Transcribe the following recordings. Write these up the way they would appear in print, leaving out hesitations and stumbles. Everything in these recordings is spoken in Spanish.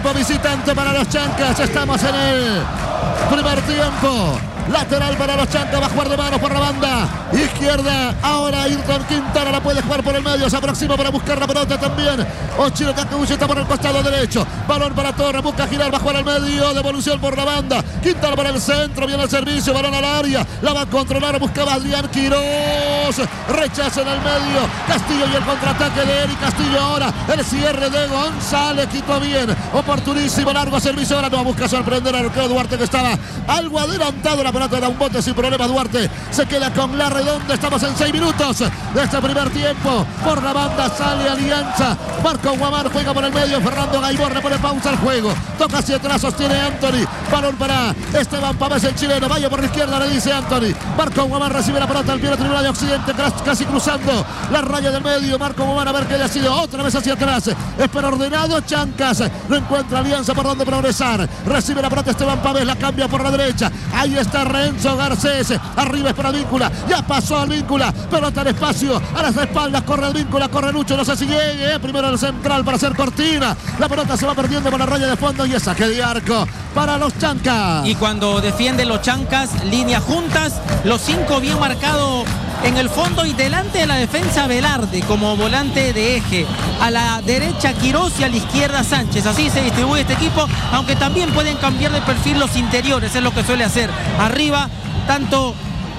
equipo visitante para los Chancas. Estamos en el primer tiempo. Lateral para los Chancas, va a jugar de manos por la banda izquierda. Ahora Ayrton Quintana la puede jugar por el medio, se aproxima para buscar la pelota también. Ochiro Takeuchi está por el costado derecho. Balón para Torres, busca girar, va a jugar al medio. Devolución por la banda. Quintana para el centro, viene el servicio, balón al área. La va a controlar, buscaba Adrián Quirós. Rechaza en el medio. Castillo y el contraataque de Eric Castillo ahora. El cierre de González, quitó bien. Oportunísimo, largo servicio. Ahora no busca sorprender al arquero Duarte, que estaba algo adelantado. La pelota da un bote sin problema. Duarte se queda con la redonda. Estamos en 6 minutos de este primer tiempo. Por la banda sale Alianza. Marco Guamán juega por el medio. Fernando Gaibor le pone pausa al juego. Toca hacia atrás, sostiene Anthony. Balón para Esteban Pavés, el chileno. Vaya por la izquierda, le dice Anthony. Marco Guamán recibe la pelota al pie de la tribuna de Occidente, casi cruzando la raya del medio. Marco Guamán a ver qué le ha sido. Otra vez hacia atrás. Espera ordenado Chancas. No encuentra Alianza por donde progresar. Recibe la pelota Esteban Pavés. La cambia por la derecha. Ahí está Renzo Garcés. Arriba es para Víncula. Ya pasó al Víncula. Pelota al espacio. A las espaldas corre el Víncula. Corre Lucho. No sé si llegue. Primero el central para hacer cortina. La pelota se va perdiendo por la raya de fondo. Y es saque de arco para los Chancas. Y cuando defienden los Chancas, líneas juntas. Los 5 bien marcados en el fondo y delante de la defensa Velarde como volante de eje. A la derecha Quirós y a la izquierda Sánchez. Así se distribuye este equipo, aunque también pueden cambiar de perfil los interiores, es lo que suele hacer. Arriba, tanto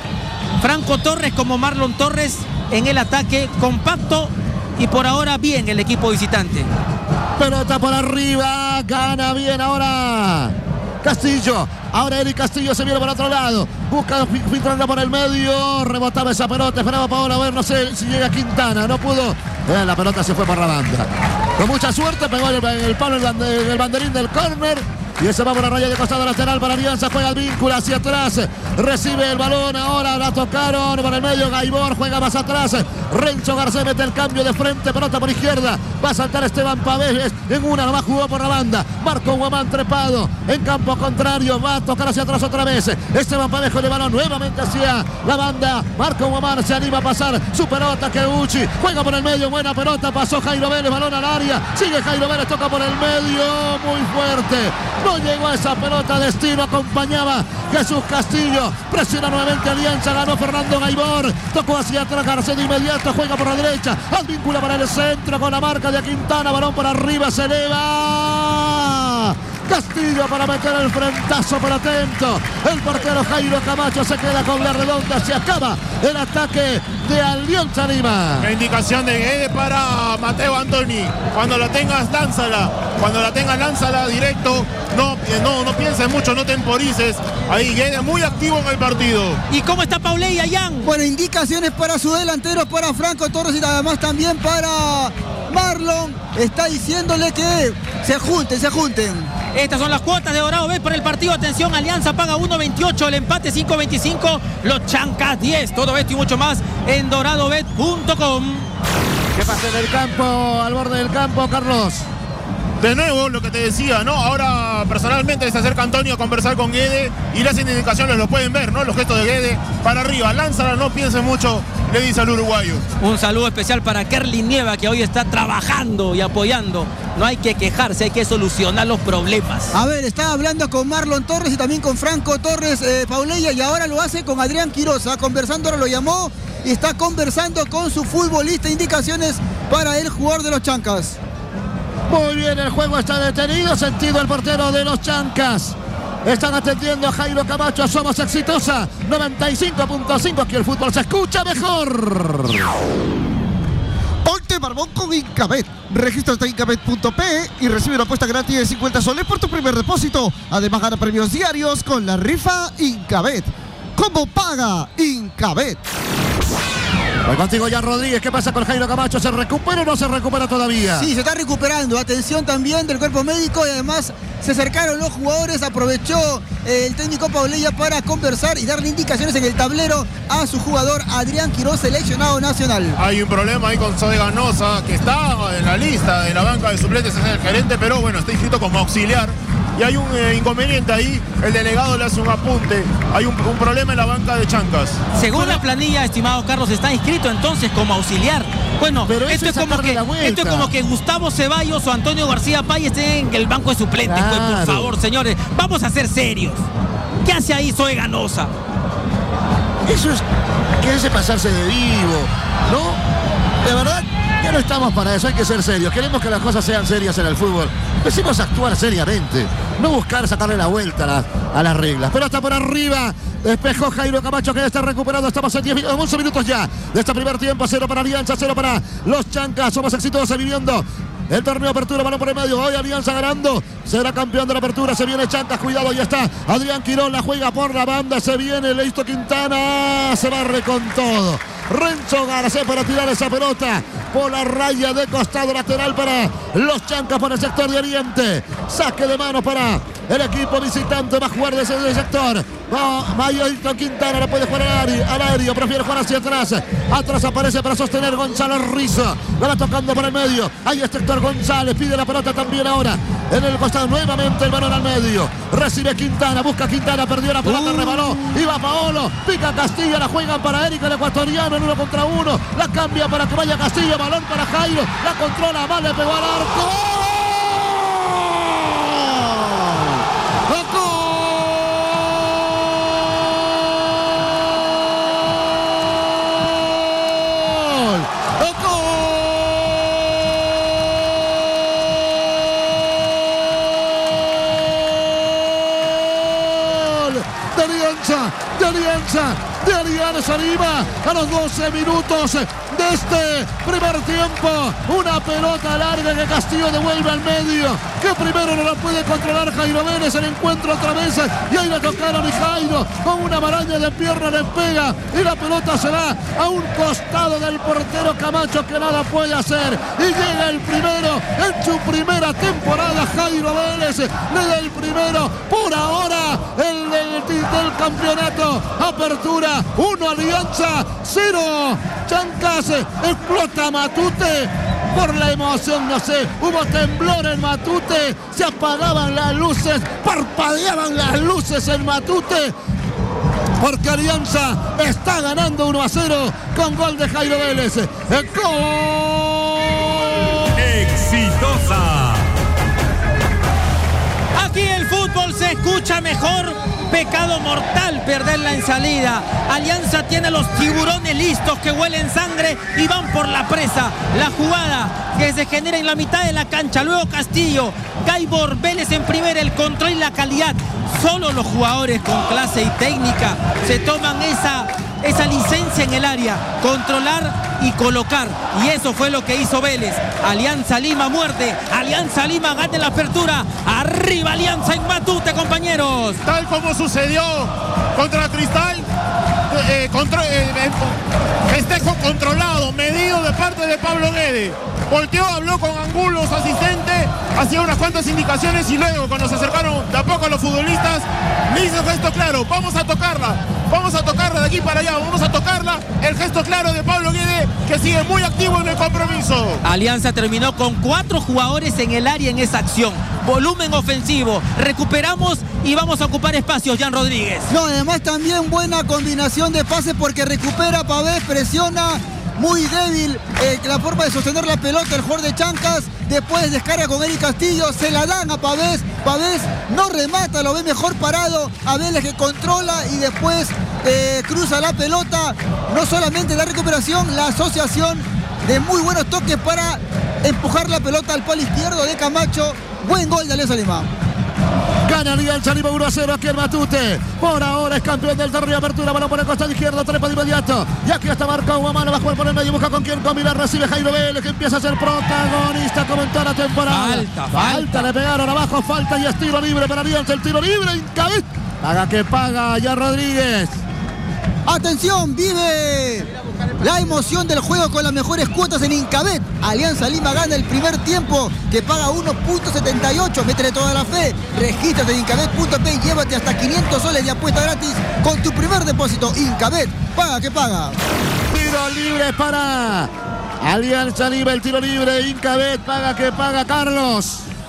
Franco Torres como Marlon Torres en el ataque, compacto y por ahora bien el equipo visitante. Pelota por arriba, gana bien ahora Castillo. Ahora Eric Castillo se viene por otro lado. Busca filtrarla por el medio. Rebotaba esa pelota. Esperaba Paola a ver, no sé si llega Quintana. No pudo. La pelota se fue por la banda. Con mucha suerte pegó en el palo el banderín del córner. Y ese va por la raya de costado lateral para Alianza. Juega el Víncula hacia atrás. Recibe el balón. Ahora la tocaron por el medio. Gaibor juega más atrás. Renzo Garcés mete el cambio de frente. Pelota por izquierda. Va a saltar Esteban Pavés. En una nomás jugó por la banda. Marco Guamán trepado. En campo contrario. Va a tocar hacia atrás otra vez. Esteban Pavés con el balón nuevamente hacia la banda. Marco Guamán se anima a pasar. Su pelota Takeuchi. Juega por el medio. Buena pelota. Pasó Jairo Vélez. Balón al área. Sigue Jairo Vélez. Toca por el medio. Muy fuerte. No llegó a esa pelota a destino, acompañaba Jesús Castillo. Presiona nuevamente Alianza, ganó Fernando Gaibor. Tocó hacia atrás Garcés de inmediato, juega por la derecha. Advíncula para el centro con la marca de Quintana. Balón por arriba, se eleva. Castillo para meter el frentazo, pero atento. El portero Jairo Camacho se queda con la redonda. Se acaba el ataque de Alianza Lima. La indicación de Guede para Mateo Anthony. Cuando la tengas, lánzala. Cuando la tengas, lánzala directo. No pienses mucho, no temporices. Ahí Guede muy activo en el partido. ¿Y cómo está Pauleya, Jan? Bueno, indicaciones para su delantero, para Franco Torres y además también para Marlon. Está diciéndole que se junten. Estas son las cuotas de Dorado Bet para el partido. Atención, Alianza paga 1.28, el empate 5.25, los Chancas 10. Todo esto y mucho más en doradobet.com. ¿Qué pasa en el campo, al borde del campo, Carlos? De nuevo, lo que te decía, ¿no? Ahora, personalmente, se acerca Antonio a conversar con Guede y le hacen indicaciones, lo pueden ver, ¿no? Los gestos de Guede para arriba, lánzala, no piense mucho, le dice al uruguayo. Un saludo especial para Kerly Nieva, que hoy está trabajando y apoyando. No hay que quejarse, hay que solucionar los problemas. A ver, estaba hablando con Marlon Torres y también con Franco Torres, Pauleya, y ahora lo hace con Adrián Quirós. Conversando, ahora lo llamó y está conversando con su futbolista. Indicaciones para el jugador de los Chancas. Muy bien, el juego está detenido. Sentido el portero de los Chancas. Están atendiendo a Jairo Camacho. Somos exitosa. 95.5. Aquí el fútbol se escucha mejor. Ponte barbón con Incabet. Regístrate en incabet.pe y recibe una apuesta gratis de 50 soles por tu primer depósito. Además, gana premios diarios con la rifa Incabet. ¿Cómo paga Incabet? Voy contigo, Jan Rodríguez. ¿Qué pasa con Jairo Camacho? ¿Se recupera o no se recupera todavía? Sí, se está recuperando. Atención también del cuerpo médico y además se acercaron los jugadores. Aprovechó el técnico Pauleya para conversar y darle indicaciones en el tablero a su jugador Adrián Quirós, seleccionado nacional. Hay un problema ahí con Zoe Ganosa, que está en la lista de la banca de suplentes, es el gerente, pero bueno, está inscrito como auxiliar. y hay un inconveniente ahí. El delegado le hace un apunte. Hay un problema en la banca de Chancas. Según la planilla, estimado Carlos, está inscrito entonces como auxiliar. Bueno, Pero esto es como que Gustavo Ceballos o Antonio García Pay estén en el banco de suplentes. Claro. Pues, por favor, señores, vamos a ser serios. ¿Qué hace ahí Zoe Ganosa? Eso es quererse pasarse de vivo, ¿no? De verdad, ya no estamos para eso, hay que ser serios. Queremos que las cosas sean serias en el fútbol. Empecemos a actuar seriamente, no buscar sacarle la vuelta a las reglas. Pero hasta por arriba, despejó Jairo Camacho, que ya está recuperado. Estamos en 11 minutos ya de este primer tiempo. 0 para Alianza, 0 para los Chancas. Somos exitosos viviendo el torneo de apertura, balón por el medio. Hoy Alianza ganando. Será campeón de la apertura. Se viene Chancas. Cuidado, ya está. Adrián Quirón la juega por la banda. Se viene Leisto Quintana. Se barre con todo. Renzo Garcés para tirar esa pelota por la raya de costado lateral para los Chancas por el sector de Oriente. Saque de mano para el equipo visitante. Va a jugar desde ese sector. Leisto Quintana la puede jugar al aéreo. Prefiere jugar hacia atrás. Atrás aparece para sostener Gonzalo Rizzo. La va tocando por el medio. Ahí está Héctor González. Pide la pelota también ahora. En el costado nuevamente el balón al medio. Recibe Quintana. Busca Quintana. Perdió la pelota. Rebaló. Iba Paolo. Pica Castillo. La juegan para Eric, el ecuatoriano, en 1 contra 1. La cambia para que vaya Castillo. Balón para Jairo. La controla. Mal le pegó al arco. De Alianza Lima a los 12 minutos de este primer tiempo. Una pelota larga que Castillo devuelve al medio, que primero no la puede controlar Jairo Vélez. El encuentro otra vez y ahí la tocaron y Jairo con una maraña de pierna le pega y la pelota se va a un costado del portero Camacho, que nada puede hacer, y llega el primero en su primera temporada. Jairo Vélez le da el primero por ahora del campeonato. Apertura 1 Alianza 0 Chancas. Explota Matute por la emoción, no sé, hubo temblor en Matute, se apagaban las luces, parpadeaban las luces en Matute, porque Alianza está ganando 1-0 con gol de Jairo Vélez. ¡Gol! ¡Exitosa! Aquí el fútbol se escucha mejor. Pecado mortal perderla en salida. Alianza tiene los tiburones listos que huelen sangre y van por la presa. La jugada que se genera en la mitad de la cancha. Luego Castillo, Gaibor, Vélez en primera. El control y la calidad. Solo los jugadores con clase y técnica se toman esa licencia en el área. Controlar y colocar. Y eso fue lo que hizo Vélez. Alianza Lima muerde. Alianza Lima gana la apertura. Arriba Alianza en Matute, compañeros. Tal como sucedió contra Cristal, festejo controlado, medido de parte de Pablo Guede. Volteó, habló con Angulo, su asistente, hacía unas cuantas indicaciones y luego cuando se acercaron de a poco a los futbolistas, le hizo gesto claro: vamos a tocarla de aquí para allá, vamos a tocarla. El gesto claro de Pablo Guede, que sigue muy activo en el compromiso. Alianza terminó con 4 jugadores en el área en esa acción. Volumen ofensivo, recuperamos y vamos a ocupar espacios. Jan Rodríguez. No, además también buena combinación de pases porque recupera Pavés, presiona. Muy débil la forma de sostener la pelota el jugador de Chancas. Después descarga con Eric Castillo. Se la dan a Pavés. Pavés no remata, lo ve mejor parado. A Vélez que controla y después cruza la pelota. No solamente la recuperación, la asociación de muy buenos toques para empujar la pelota al palo izquierdo de Camacho. Buen gol de Alianza Lima. Gana Alianza Lima 1-0 aquí en Matute. Por ahora es campeón del torneo de apertura. Balón por el costado izquierdo, trepa de inmediato. Y aquí está marcado Guamano, va a jugar por el medio. Busca con quién, con Milar, recibe Jairo Vélez, que empieza a ser protagonista como en toda la temporada. Falta, le pegaron abajo, falta y es tiro libre para Alianza. El tiro libre, Incabet. Paga que paga, ya Rodríguez. Atención, vive la emoción del juego con las mejores cuotas en Incabet. Alianza Lima gana el primer tiempo, que paga 1.78. Métele toda la fe. Regístrate en Incabet.p y llévate hasta 500 soles de apuesta gratis con tu primer depósito. Incabet, paga que paga. Tiro libre para Alianza Lima, el tiro libre. Incabet, paga que paga, Carlos.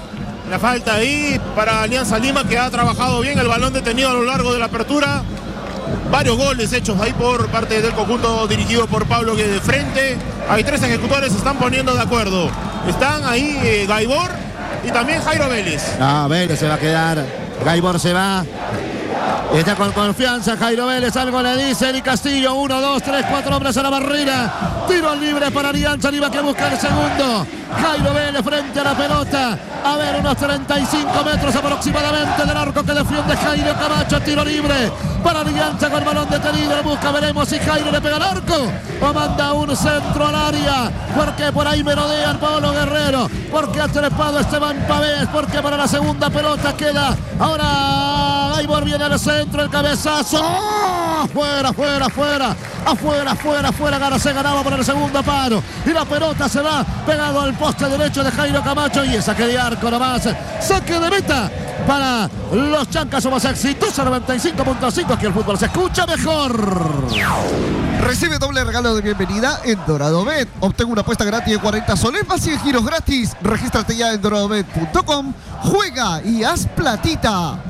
La falta ahí para Alianza Lima, que ha trabajado bien el balón detenido a lo largo de la apertura. Varios goles hechos ahí por parte del conjunto dirigido por Pablo Guede. De frente hay 3 ejecutores, se están poniendo de acuerdo. Están ahí Gaibor y también Jairo Vélez. Vélez se va a quedar. Gaibor se va. Está con confianza Jairo Vélez, algo le dice Eli Castillo. 1, 2, 3, 4 hombres a la barrera. Tiro libre para Alianza Lima, que busca el segundo. Jairo Vélez frente a la pelota. A ver, unos 35 metros aproximadamente del arco que defiende Jairo Camacho. Tiro libre para Alianza con el balón detenido. Lo busca, veremos si Jairo le pega al arco o manda un centro al área. Porque por ahí merodean Pablo Guerrero. Porque ha trepado Esteban Pavés. Porque para la segunda pelota queda ahora Gaibor, viene al centro, el cabezazo. Fuera. Afuera. Se ganaba por el segundo paro. Y la pelota se va pegado al poste derecho de Jairo Camacho. Y es saque de arco nomás. Saque de meta para los Chancas. Somos exitosos. 95.5. Aquí el fútbol se escucha mejor. Recibe doble regalo de bienvenida en DoradoBet. Obtengo una apuesta gratis de 40 soles más 100 giros gratis. Regístrate ya en doradobet.com. Juega y haz platita.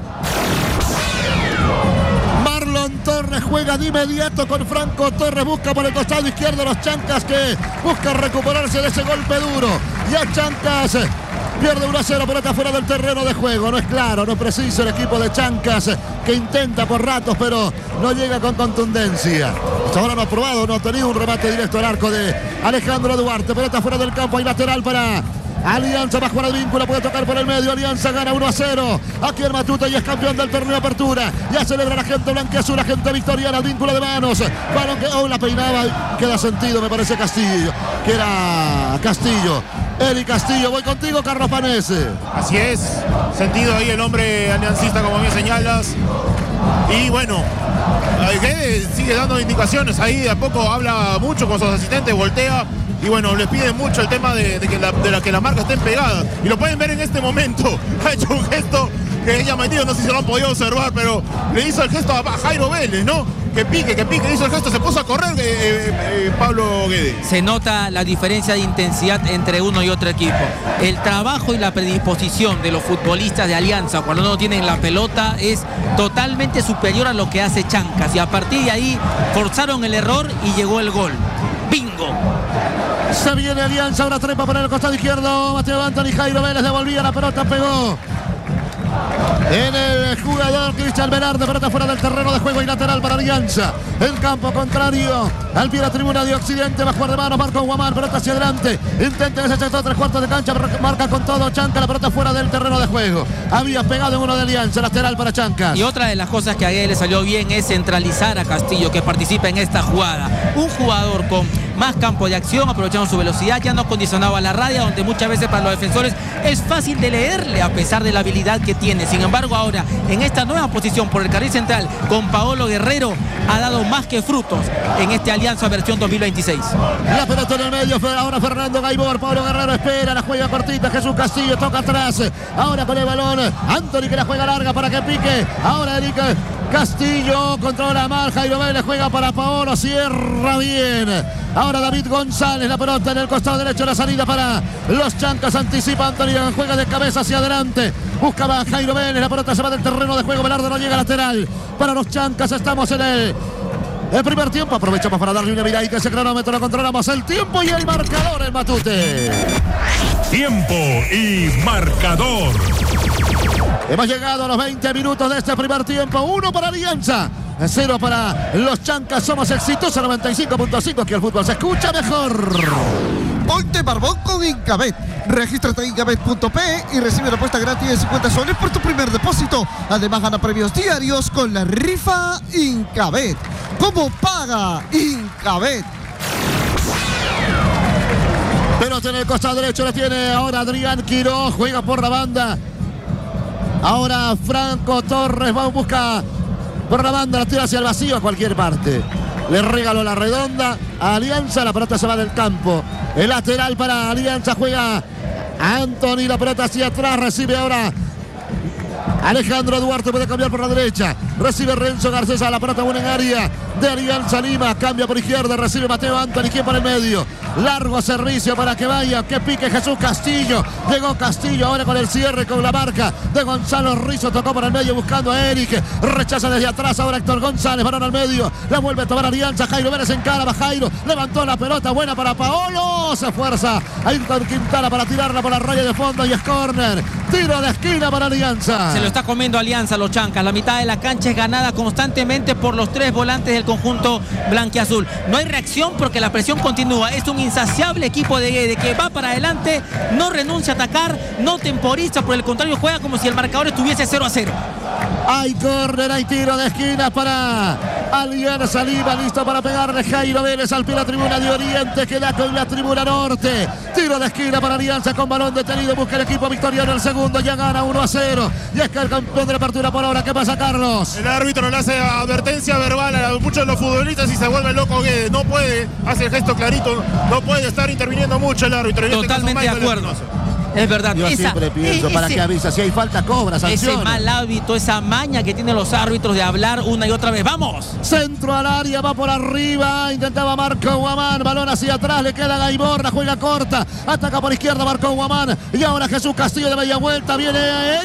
Marlon Torres juega de inmediato con Franco Torres, busca por el costado izquierdo los Chancas, que busca recuperarse de ese golpe duro. Ya Chancas pierde 1-0, pelota fuera del terreno de juego. No es claro, no es preciso el equipo de Chancas, que intenta por ratos pero no llega con contundencia. Hasta ahora no ha probado, no ha tenido un remate directo al arco de Alejandro Duarte. Pelota fuera del campo y lateral para Alianza. Va a jugar al vínculo, puede tocar por el medio. Alianza gana 1-0. Aquí el Matute y es campeón del torneo de apertura. Ya celebra la gente blanquiazul, la gente victoriana. El vínculo de manos. Balón que la peinaba y queda sentido, me parece Castillo. Que era Castillo. Eli Castillo, voy contigo, Carlos Panese. Así es, sentido ahí el hombre aliancista, como bien señalas. Y bueno, Guede sigue dando indicaciones ahí, de a poco habla mucho con sus asistentes, voltea. Y bueno, les pide mucho el tema de que las marcas estén pegadas. Y lo pueden ver en este momento. Ha hecho un gesto que es llamativo, no sé si lo han podido observar, pero le hizo el gesto a Jairo Vélez, ¿no? Que pique, hizo el gesto, se puso a correr Pablo Guede. Se nota la diferencia de intensidad entre uno y otro equipo. El trabajo y la predisposición de los futbolistas de Alianza cuando no tienen la pelota es totalmente superior a lo que hace Chancas. Y a partir de ahí forzaron el error y llegó el gol. ¡Bingo! Se viene Alianza, ahora trepa por el costado izquierdo. Mateo Anthony, Jairo Vélez devolvía la pelota, pegó en el jugador Cristian Velarde. Pelota fuera del terreno de juego y lateral para Alianza. El campo contrario, al pie de la tribuna de Occidente. Va a jugar de manos Marco Guamán. Pelota hacia adelante. Intenta ese sector, 3/4 de cancha. Marca con todo Chanca. La pelota fuera del terreno de juego. Había pegado en uno de Alianza. Lateral para Chancas. Y otra de las cosas que a Guede le salió bien es centralizar a Castillo, que participa en esta jugada. Un jugador con más campo de acción, aprovechando su velocidad, ya no condicionado a la raya, donde muchas veces para los defensores es fácil de leerle a pesar de la habilidad que tiene. Sin embargo, ahora en esta nueva posición por el carril central con Paolo Guerrero ha dado más que frutos en este Alianza versión 2026. La pelota en el medio, ahora Fernando Gaibor. Paolo Guerrero espera, la juega cortita. Jesús Castillo toca atrás. Ahora con el balón Anthony, que la juega larga para que pique. Ahora Eric Castillo controla mal. Jairo Vélez juega para Paolo, cierra bien. Ahora David González, la pelota en el costado derecho, la salida para los Chancas. Anticipa Anthony, juega de cabeza hacia adelante. Buscaba Jairo Vélez, la pelota se va del terreno de juego. Velarde no llega lateral para los Chancas. Estamos en el primer tiempo. Aprovechamos para darle una miradita a ese cronómetro. Lo controlamos, el tiempo y el marcador, el Matute. Tiempo y marcador. Hemos llegado a los 20 minutos de este primer tiempo. 1 para Alianza, 0 para los Chancas. Somos exitosos, 95.5. Aquí el fútbol se escucha mejor. Ponte barbón con Incabet. Regístrate en incabet.pe y recibe la apuesta gratis de 50 soles por tu primer depósito. Además, gana premios diarios con la rifa Incabet. ¿Cómo paga Incabet? Pelota en el costado derecho, la tiene ahora Adrián Quiroz. Juega por la banda. Ahora Franco Torres va a buscar por la banda, la tira hacia el vacío a cualquier parte. Le regaló la redonda a Alianza, la pelota se va del campo. El lateral para Alianza, juega Anthony, la pelota hacia atrás, recibe ahora Alejandro Duarte puede cambiar por la derecha. Recibe Renzo Garcés a la pelota buena en área de Alianza Lima. Cambia por izquierda. Recibe Mateo Antoni. ¿Quién por el medio? Largo servicio para que vaya. Que pique Jesús Castillo. Llegó Castillo ahora con el cierre, con la marca de Gonzalo Rizzo. Tocó por el medio buscando a Eric. Rechaza desde atrás ahora Héctor González. Varón al medio. La vuelve a tomar Alianza. Jairo Vélez en cara. Va Jairo. Levantó la pelota. Buena para Paolo. Se esfuerza Ayrton Quintana para tirarla por la raya de fondo. Y es córner. Tiro de esquina para Alianza. Se lo está comiendo Alianza, los chancas. La mitad de la cancha es ganada constantemente por los 3 volantes del conjunto blanquiazul. No hay reacción porque la presión continúa. Es un insaciable equipo de Guede que va para adelante, no renuncia a atacar, no temporiza, por el contrario juega como si el marcador estuviese 0-0. Hay córner, hay tiro de esquina para Alianza Lima, listo para pegarle Jairo Vélez al pie de la tribuna de Oriente, queda con la tribuna norte. Tiro de esquina para Alianza con balón detenido, busca el equipo victoriano el segundo, ya gana 1-0. Y es que el campeón de la apertura por ahora. ¿Qué pasa, Carlos? El árbitro le hace advertencia verbal a muchos de los futbolistas y se vuelve loco Guede. No puede, hace el gesto clarito, no puede estar interviniendo mucho el árbitro. Totalmente de acuerdo. Es verdad. Yo siempre pienso, ¿para qué avisa? Si hay falta, cobra, sanciona. Ese mal hábito, esa maña que tienen los árbitros de hablar una y otra vez. ¡Vamos! Centro al área, va por arriba. Intentaba Marco Guamán. Balón hacia atrás, le queda Gaibor. La juega corta. Ataca por izquierda Marco Guamán. Y ahora Jesús Castillo de media vuelta. Viene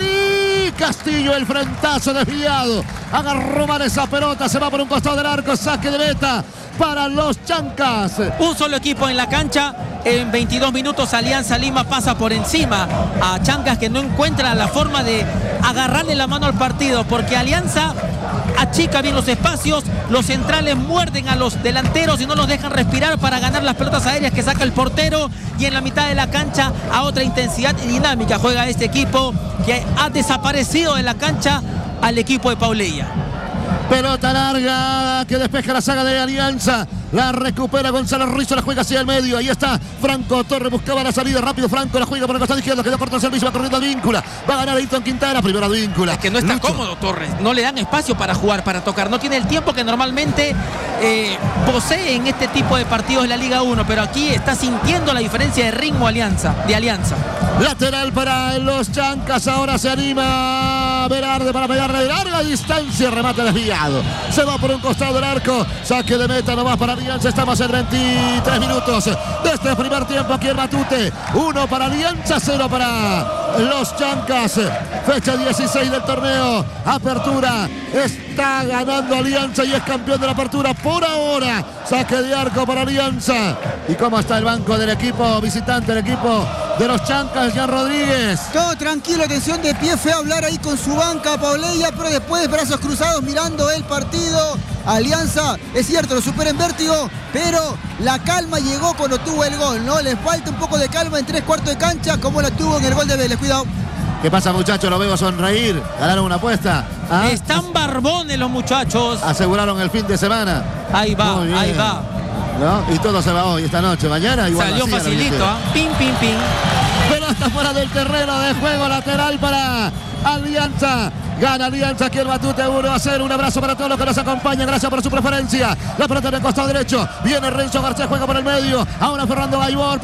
Eric Castillo, el frentazo desviado. Agarró mal esa pelota. Se va por un costado del arco. Saque de meta para los chancas. Un solo equipo en la cancha. En 22 minutos Alianza Lima pasa por encima a Chancas, que no encuentra la forma de agarrarle la mano al partido, porque Alianza achica bien los espacios, los centrales muerden a los delanteros y no los dejan respirar para ganar las pelotas aéreas que saca el portero, y en la mitad de la cancha a otra intensidad y dinámica juega este equipo que ha desaparecido de la cancha al equipo de Pauleya. Pelota larga que despeja la saga de Alianza. La recupera Gonzalo Rizzo, la juega hacia el medio. Ahí está Franco Torres, buscaba la salida rápido. Franco la juega por el costado izquierdo, quedó corto el servicio, va corriendo Advíncula. Va a ganar Ayrton Quintana, primero Advíncula. Es que no está cómodo Torres, no le dan espacio para jugar, para tocar. No tiene el tiempo que normalmente posee en este tipo de partidos de la Liga 1. Pero aquí está sintiendo la diferencia de ritmo de Alianza. Lateral para los chancas, ahora se anima Velarde para pegarle de larga distancia, remate desviado. Se va por un costado del arco, saque de meta nomás para Alianza. Estamos en 23 minutos de este primer tiempo aquí en Matute. 1 para Alianza, 0 para los chancas. Fecha 16 del torneo. Apertura. Está ganando Alianza y es campeón de la apertura por ahora. Saque de arco para Alianza. ¿Y cómo está el banco del equipo visitante, el equipo de los chancas? Jan Rodríguez. Todo tranquilo, atención de pie, fue a hablar ahí con su banca Pauleya, pero después brazos cruzados mirando el partido. Alianza, es cierto, lo supera en vértigo, pero la calma llegó cuando tuvo el gol, ¿no? Les falta un poco de calma en 3/4 de cancha, como la tuvo en el gol de Vélez. Cuidado. ¿Qué pasa, muchachos? Lo veo sonreír. Ganaron una apuesta. ¿Ah? Están barbones los muchachos. Aseguraron el fin de semana. Ahí va, ahí va. ¿No? Y todo se va hoy, esta noche. Mañana igual. Salió facilito, ¿ah? Pim, pim, pim. Pelota fuera del terreno de juego, lateral para Alianza. Gana Alianza aquí el Matute 1-0. Un abrazo para todos los que nos acompañan. Gracias por su preferencia. La pelota en el costado derecho. Viene Renzo Garcés, juega por el medio. Ahora Fernando Gaibor.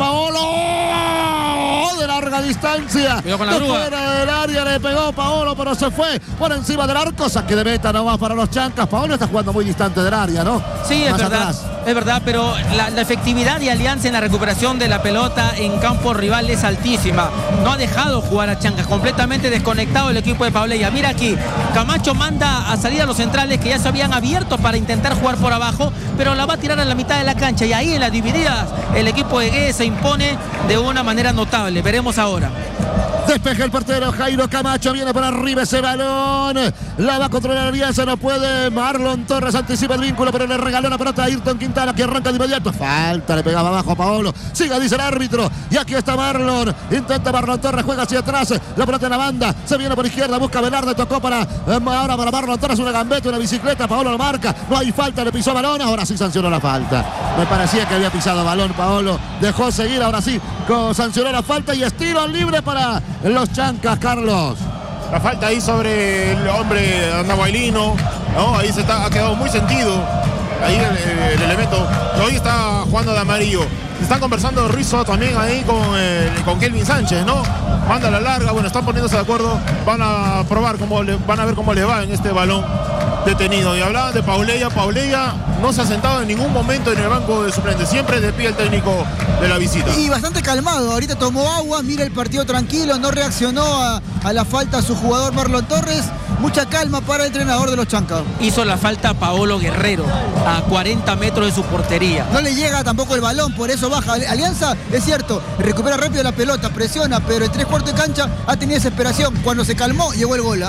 Paolo de larga distancia. Con la fuera del área le pegó Paolo, pero se fue por encima del arco. Saque de meta nomás para los chancas. Paolo está jugando muy distante del área, ¿no? Sí, es más verdad. Atrás. Es verdad, pero la efectividad de Alianza en la recuperación de la pelota en campo rival es altísima. No ha dejado jugar a Chancas, completamente desconectado el equipo de Pauleya. Mira aquí, Camacho manda a salir a los centrales que ya se habían abierto para intentar jugar por abajo, pero la va a tirar a la mitad de la cancha, y ahí en las divididas el equipo de Guede se impone de una manera notable. Veremos ahora. Despeja el portero Jairo Camacho, viene por arriba ese balón, la va a controlar Alianza, no puede. Marlon Torres anticipa el vínculo, pero le regaló la pelota a Ayrton Quintana, que arranca de inmediato. Falta, le pegaba abajo a Paolo. Siga, dice el árbitro, y aquí está Marlon. Intenta Marlon Torres, juega hacia atrás, la pelota en la banda, se viene por izquierda, busca Velarde, tocó para ahora para Marlon Torres, una gambeta, una bicicleta. Paolo lo marca, no hay falta, le pisó balón, ahora sí sancionó la falta. Me parecía que había pisado balón Paolo, dejó seguir, ahora sí sancionó la falta y estilo libre para los chancas, Carlos. La falta ahí sobre el hombre andahuaylino, ¿no? Ahí ha quedado muy sentido ahí el elemento que hoy está jugando de amarillo. Están conversando Rizzo también ahí con Kelvin Sánchez, ¿no? Manda la larga, bueno, están poniéndose de acuerdo, van a probar van a ver cómo le va en este balón detenido. Y hablaban de Pauleya. Pauleya no se ha sentado en ningún momento en el banco de suplentes, siempre de pie el técnico de la visita. Y bastante calmado, ahorita tomó agua, mira el partido tranquilo, no reaccionó a la falta a su jugador Marlon Torres. Mucha calma para el entrenador de los Chancas. Hizo la falta Paolo Guerrero a 40 metros de su portería. No le llega tampoco el balón, por eso baja. Alianza, es cierto, recupera rápido la pelota, presiona, pero en 3/4 de cancha ha tenido desesperación. Cuando se calmó, llegó el gol.